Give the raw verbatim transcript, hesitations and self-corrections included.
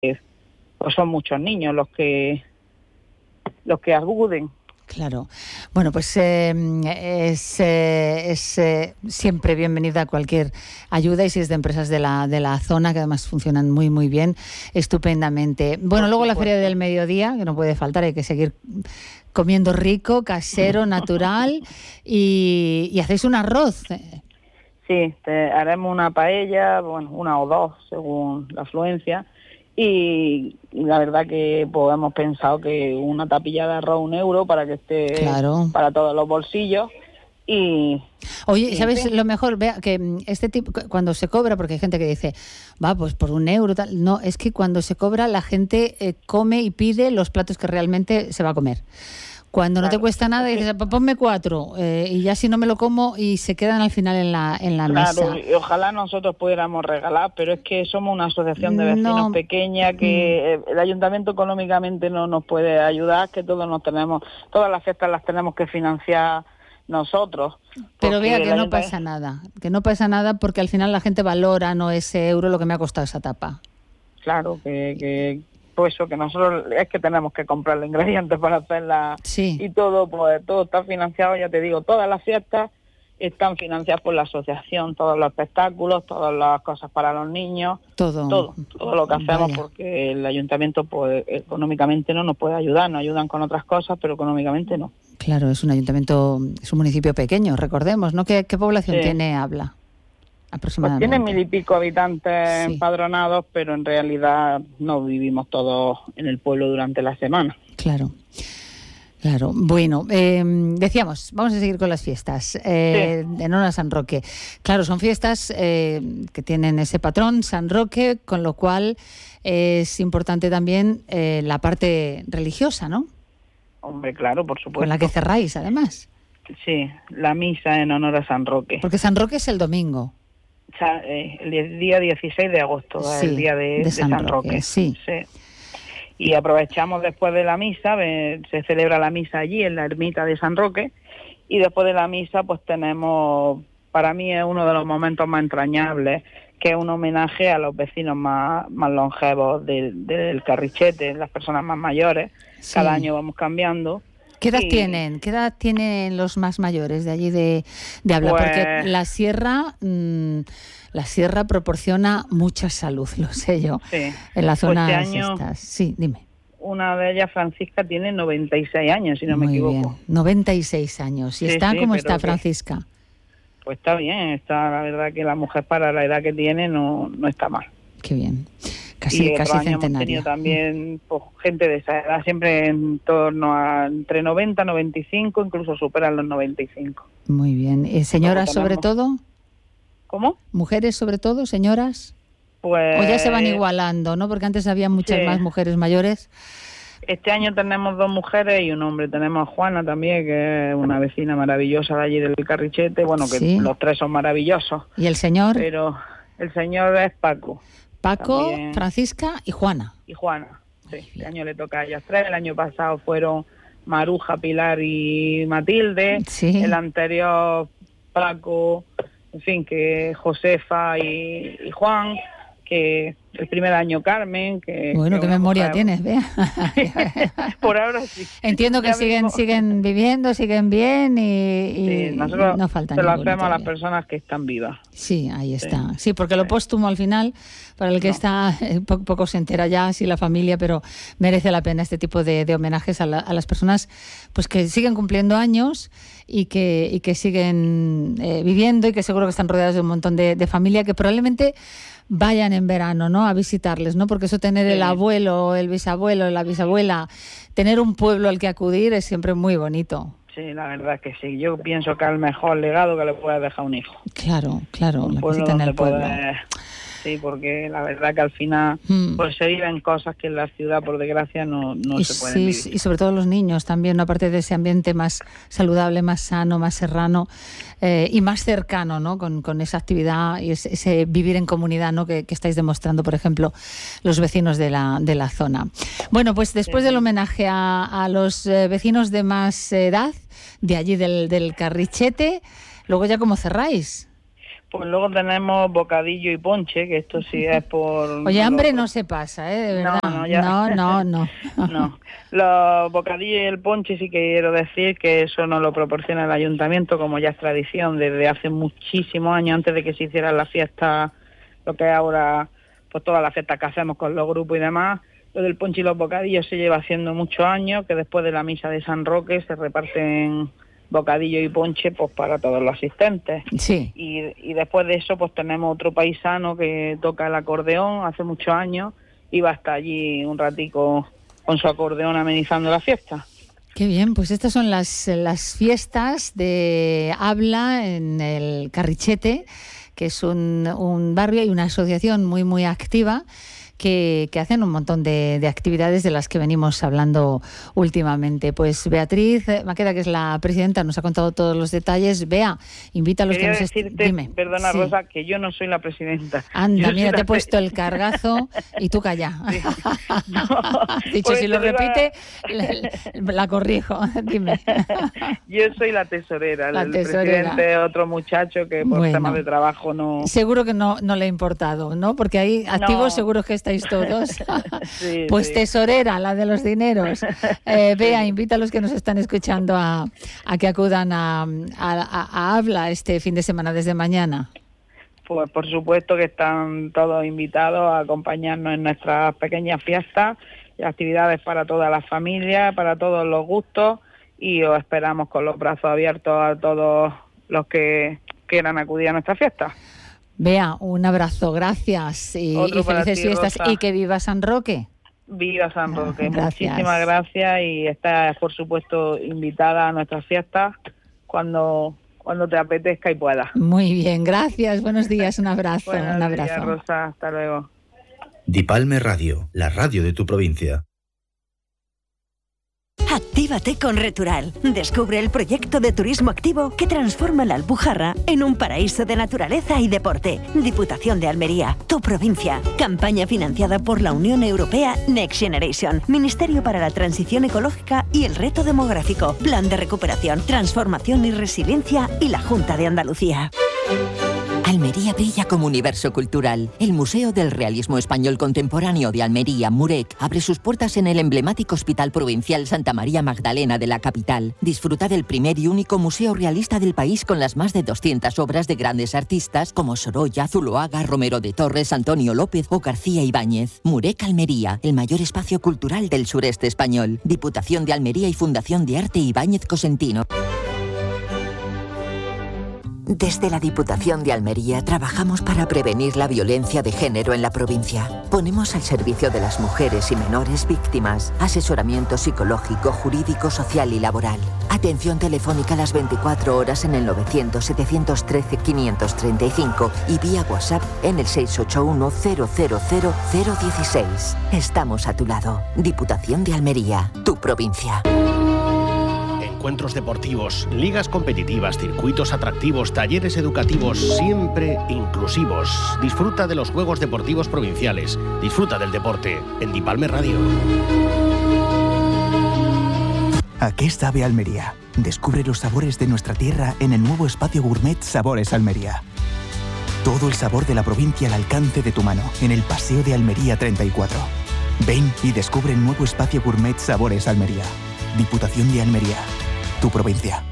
pues son muchos niños los que los que acuden. Claro. Bueno, pues eh, es, eh, es eh, siempre bienvenida cualquier ayuda, y si es de empresas de la de la zona, que además funcionan muy, muy bien, estupendamente. Bueno, luego la feria del mediodía, que no puede faltar, hay que seguir comiendo rico, casero, natural, y, y hacéis un arroz. Sí, te haremos una paella, bueno, una o dos, según la afluencia. Y la verdad que pues, hemos pensado que una tapilla de arroz un euro para que esté claro. para todos los bolsillos. Y oye, y ¿sabes sí. lo mejor? Vea que este tipo, cuando se cobra, porque hay gente que dice, va, pues por un euro, tal. No, es que cuando se cobra la gente eh, come y pide los platos que realmente se va a comer. Cuando claro, no te cuesta nada, dices, sí. ponme cuatro, eh, y ya si no me lo como, y se quedan al final en la en la claro, mesa. Claro, y ojalá nosotros pudiéramos regalar, pero es que somos una asociación de vecinos no. pequeña, que mm. el ayuntamiento económicamente no nos puede ayudar, que todos nos tenemos, todas las fiestas las tenemos que financiar nosotros. Pero vea que no pasa nada, que no pasa nada, porque al final la gente valora no ese euro lo que me ha costado esa tapa. Claro, que... que pues eso, que nosotros es que tenemos que comprar los ingredientes para hacerla sí. y todo, pues todo está financiado, ya te digo, todas las fiestas están financiadas por la asociación, todos los espectáculos, todas las cosas para los niños, todo, todo, todo lo que hacemos. Vaya. Porque el ayuntamiento pues económicamente no nos puede ayudar, nos ayudan con otras cosas, pero económicamente no. Claro, es un ayuntamiento, es un municipio pequeño, recordemos, ¿no? ¿Qué, qué población sí. tiene Habla? Pues tiene mil y pico habitantes sí. empadronados, pero en realidad no vivimos todos en el pueblo durante la semana. Claro, claro. Bueno, eh, decíamos, vamos a seguir con las fiestas eh, sí. en honor a San Roque. Claro, son fiestas eh, que tienen ese patrón, San Roque, con lo cual eh, es importante también eh, la parte religiosa, ¿no? Hombre, claro, por supuesto. Con la que cerráis, además. Sí, la misa en honor a San Roque. Porque San Roque es el domingo. El día dieciséis de agosto, sí, el día de, de San, San Roque. Roque sí. sí. Y aprovechamos después de la misa, se celebra la misa allí en la ermita de San Roque, y después de la misa pues tenemos, para mí es uno de los momentos más entrañables, que es un homenaje a los vecinos más, más longevos del, del Carrichete, las personas más mayores. Sí. Cada año vamos cambiando. ¿Qué edad y... tienen? ¿Qué edad tienen los más mayores de allí de, de Habla? Pues... Porque la sierra, mmm, la sierra proporciona mucha salud, lo sé yo, sí. en las zonas pues este año, estas. Sí, dime. Una de ellas, Francisca, tiene noventa y seis años, si no Muy me equivoco. Bien. noventa y seis años. ¿Y sí, está? Sí, ¿Cómo está Francisca? Que, pues está bien, está, la verdad que la mujer para la edad que tiene no, no está mal. Qué bien. Casi, y casi centenaria. Hemos tenido también pues, gente de esa edad, siempre en torno a entre noventa, noventa y cinco, incluso superan los noventa y cinco. Muy bien. ¿Y señoras sobre todo? ¿Cómo? ¿Mujeres sobre todo, señoras? Pues... ¿O ya se van igualando, no? Porque antes había muchas sí. más mujeres mayores. Este año tenemos dos mujeres y un hombre. Tenemos a Juana también, que es una vecina maravillosa de allí del Carrichete. Bueno, que sí. los tres son maravillosos. ¿Y el señor? Pero el señor es Paco. Paco, también. Francisca y Juana. Y Juana, sí. Este año le toca a ellas tres. El año pasado fueron Maruja, Pilar y Matilde. Sí. El anterior Paco, en fin, que Josefa y, y Juan. Que el primer año Carmen. Que, bueno, que qué memoria mujer... tienes, vea. Por ahora sí. Entiendo que ya siguen mismo... siguen viviendo, siguen bien y, y, sí, nosotros y no falta se lo hacemos todavía. a las personas que están vivas. Sí, ahí está. Sí, sí porque lo póstumo al final, para el que no. está, eh, poco, poco se entera ya, sí, la familia, pero merece la pena este tipo de, de homenajes a, la, a las personas pues que siguen cumpliendo años y que, y que siguen eh, viviendo, y que seguro que están rodeados de un montón de, de familia que probablemente vayan en verano, ¿no?, a visitarles, ¿no? Porque eso, tener sí. el abuelo, el bisabuelo, la bisabuela, tener un pueblo al que acudir es siempre muy bonito. Sí, la verdad es que sí. Yo pienso que es el mejor legado que le puede dejar un hijo. Claro, claro, un la visita en el pueblo. Poder... Sí, porque la verdad que al final hmm. pues se viven cosas que en la ciudad, por desgracia, no, no y se pueden sí, vivir. Y sobre todo los niños también, ¿no? Aparte de ese ambiente más saludable, más sano, más serrano eh, y más cercano, ¿no? Con, con esa actividad y ese, ese vivir en comunidad, ¿no? Que, que estáis demostrando, por ejemplo, los vecinos de la, de la zona. Bueno, pues después sí. del homenaje a, a los eh, vecinos de más edad, de allí del, del Carrichete, luego ya, ¿cómo cerráis? Pues luego tenemos bocadillo y ponche, que esto sí es por... Oye, hambre no se pasa, ¿eh? De verdad. No, no, ya. no, no, no. No. Los bocadillos y el ponche sí que quiero decir que eso nos lo proporciona el ayuntamiento, como ya es tradición desde hace muchísimos años, antes de que se hicieran las fiestas, lo que es ahora, pues todas las fiestas que hacemos con los grupos y demás. Lo del ponche y los bocadillos se lleva haciendo muchos años, que después de la misa de San Roque se reparten bocadillo y ponche pues para todos los asistentes. Sí. Y, y después de eso pues tenemos otro paisano que toca el acordeón hace muchos años y va hasta allí un ratico con su acordeón amenizando la fiesta. Qué bien, pues estas son las, las fiestas de Habla en el Carrichete, que es un, un barrio y una asociación muy muy activa que, que hacen un montón de, de actividades de las que venimos hablando últimamente. Pues Beatriz Maqueda, que es la presidenta, nos ha contado todos los detalles. Bea, invita a los Quería que nos... decirte, Dime. perdona Sí. Rosa, que yo no soy la presidenta. Anda, Yo mira, soy te la he puesto pre- el cargazo y tú calla. Sí. No, Dicho, pues si lo te iba- repite, la, la corrijo. Dime. Yo soy la tesorera, La el tesorera. presidente es otro muchacho que por Bueno. temas de trabajo no... Seguro que no, no le ha importado, ¿no? Porque ahí activos No. seguro que estáis todos. Sí, Pues sí. tesorera, la de los dineros. Eh, Bea, invita a los que nos están escuchando a, a que acudan a, a, a- a Habla este fin de semana desde mañana. Pues por supuesto que están todos invitados a acompañarnos en nuestras pequeñas fiestas y actividades para todas las familias, para todos los gustos, y os esperamos con los brazos abiertos a todos los que quieran acudir a nuestra fiesta. Bea, un abrazo, gracias y, Otro y para felices ti, fiestas Rosa. y que viva San Roque. Viva San Roque. Gracias. Muchísimas gracias y estás, por supuesto, invitada a nuestras fiestas cuando, cuando te apetezca y puedas. Muy bien, gracias, buenos días, un abrazo, Buenos un días, abrazo. Rosa, hasta luego. Dipalme Radio, la radio de tu provincia. Actívate con Retural. Descubre el proyecto de turismo activo que transforma la Alpujarra en un paraíso de naturaleza y deporte. Diputación de Almería, tu provincia. Campaña financiada por la Unión Europea Next Generation, Ministerio para la Transición Ecológica y el Reto Demográfico, Plan de Recuperación, Transformación y Resiliencia y la Junta de Andalucía. Almería brilla como universo cultural. El Museo del Realismo Español Contemporáneo de Almería, Murec, abre sus puertas en el emblemático Hospital Provincial Santa María Magdalena de la capital. Disfruta del primer y único museo realista del país con las más de doscientas obras de grandes artistas como Sorolla, Zuloaga, Romero de Torres, Antonio López o García Ibáñez. Murec Almería, el mayor espacio cultural del sureste español. Diputación de Almería y Fundación de Arte Ibáñez Cosentino. Desde la Diputación de Almería trabajamos para prevenir la violencia de género en la provincia. Ponemos al servicio de las mujeres y menores víctimas asesoramiento psicológico, jurídico, social y laboral. Atención telefónica las veinticuatro horas en el novecientos, setecientos trece, quinientos treinta y cinco y vía WhatsApp en el seis ocho uno, cero cero cero, cero uno seis. Estamos a tu lado. Diputación de Almería, tu provincia. Encuentros deportivos, ligas competitivas, circuitos atractivos, talleres educativos, siempre inclusivos. Disfruta de los Juegos Deportivos Provinciales. Disfruta del deporte en Dipalme Radio. ¿A qué sabe Almería? Descubre los sabores de nuestra tierra en el nuevo espacio gourmet Sabores Almería. Todo el sabor de la provincia al alcance de tu mano, en el Paseo de Almería treinta y cuatro. Ven y descubre el nuevo espacio gourmet Sabores Almería. Diputación de Almería, tu provincia.